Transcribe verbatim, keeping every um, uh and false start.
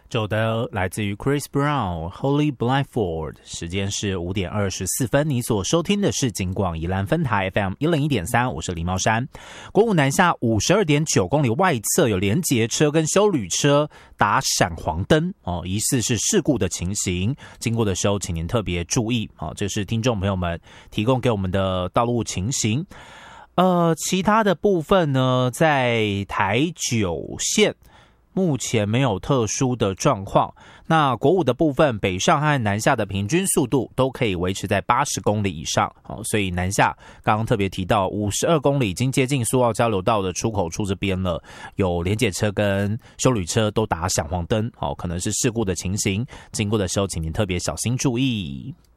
这首歌来自于 Chris Brown Holy Blindfold， 时间是五点二十四分，你所收听的是警广宜兰分台 F M 一零一点三，我是李茂山。国五南下五十二点九公里外侧有联结车跟休旅车打闪黄灯哦，疑似是事故的情形，经过的时候请您特别注意哦，这是听众朋友们提供给我们的道路情形。呃，其他的部分呢，在台九线目前没有特殊的状况。那国五的部分，北上和南下的平均速度都可以维持在八十公里以上，哦，所以南下刚刚特别提到五十二公里已经接近苏澳交流道的出口处这边了，有联检车跟休旅车都打闪黄灯，哦，可能是事故的情形，经过的时候请您特别小心注意。